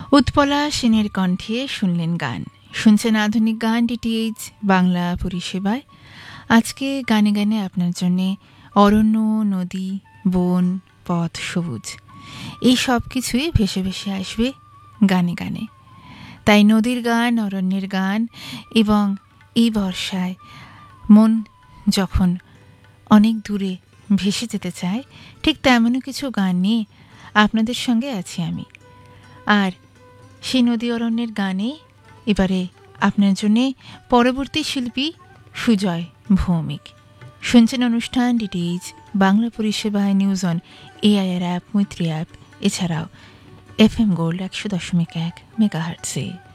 উৎপলা সেনের কণ্ঠে শুনলেন গান। শুনছেন আধুনিক গান ডিটিএইচ বাংলা পরিষেবায়। আজকে গানে গানে আপনার জন্যে অরণ্য, নদী, বন, পথ, সবুজ এই সব কিছুই ভেসে ভেসে আসবে গানে গানে। তাই নদীর গান, অরণ্যের গান এবং এই বর্ষায় মন যখন অনেক দূরে ভেসে যেতে চায়, ঠিক তেমনও কিছু গান নিয়ে আপনাদের সঙ্গে আছি আমি। আর সেই নদী অরণ্যের গানে এবারে আপনার জন্যে পরবর্তী শিল্পী সুজয় ভৌমিক। শুনছেন অনুষ্ঠান ডিটিএইচ বাংলা পরিষেবায়, নিউজ অন এআইআর অ্যাপ, মৈত্রী অ্যাপ, এছাড়াও FM গোল্ড 100.1 মেগাহার্টজে।